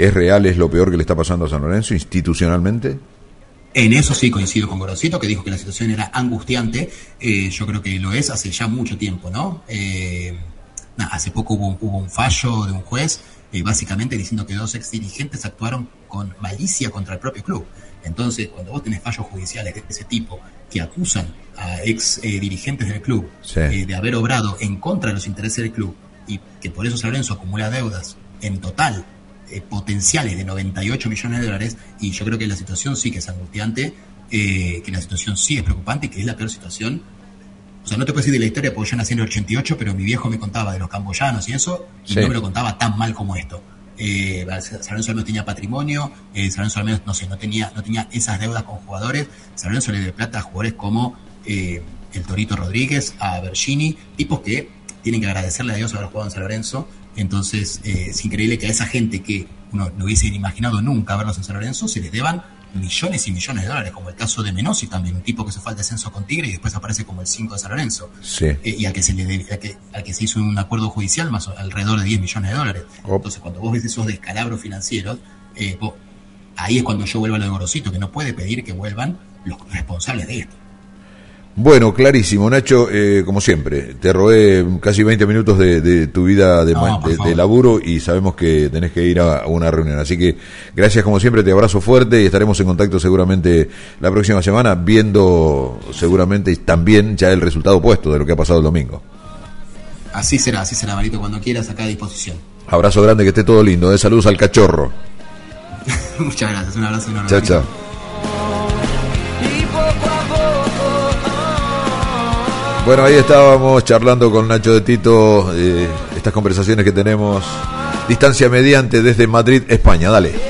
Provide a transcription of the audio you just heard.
¿Es real, es lo peor que le está pasando a San Lorenzo institucionalmente? En eso sí coincido con Gorosito, que dijo que la situación era angustiante. Yo creo que lo es hace ya mucho tiempo, ¿no? Hace poco hubo un fallo de un juez, básicamente diciendo que 2 ex dirigentes actuaron con malicia contra el propio club. Entonces, cuando vos tenés fallos judiciales de ese tipo que acusan a ex dirigentes del club de haber obrado en contra de los intereses del club y que por eso San Lorenzo acumula deudas en total potenciales de 98 millones de dólares, y yo creo que la situación sí que es angustiante, que la situación sí es preocupante y que es la peor situación. O sea, no te puedo decir de la historia porque yo nací en el 88, pero mi viejo me contaba de los camboyanos y eso, y no me lo contaba tan mal como esto. San Lorenzo al menos tenía patrimonio, San Lorenzo al menos, no tenía esas deudas con jugadores. San Lorenzo le debe plata a jugadores como el Torito Rodríguez, a Bergini, tipos que tienen que agradecerle a Dios haber jugado en San Lorenzo. Entonces, es increíble que a esa gente que uno no hubiese imaginado nunca verlos en San Lorenzo se les deban millones y millones de dólares, como el caso de Menossi también, un tipo que se fue al descenso con Tigre y después aparece como el 5 de San Lorenzo, y al que se hizo un acuerdo judicial más alrededor de 10 millones de dólares. Entonces, cuando vos ves esos descalabros financieros, ahí es cuando yo vuelvo a lo de Gorosito, que no puede pedir que vuelvan los responsables de esto. Bueno, clarísimo, Nacho, como siempre, te robé casi 20 minutos de tu vida de laburo y sabemos que tenés que ir a una reunión, así que gracias como siempre, te abrazo fuerte y estaremos en contacto seguramente la próxima semana, viendo seguramente también ya el resultado opuesto de lo que ha pasado el domingo. Así será, Marito, cuando quieras, acá a disposición. Abrazo grande, que esté todo lindo, saludos al cachorro. Muchas gracias, un abrazo enorme. Chao, chao. Bueno, ahí estábamos charlando con Nacho de Tito, estas conversaciones que tenemos, distancia mediante desde Madrid, España. Dale.